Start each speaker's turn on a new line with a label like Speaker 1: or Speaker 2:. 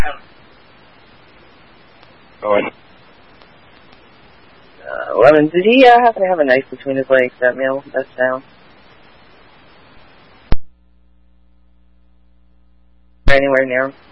Speaker 1: Lemon, did he happen to have a knife between his legs, that male that's down? Anywhere near him?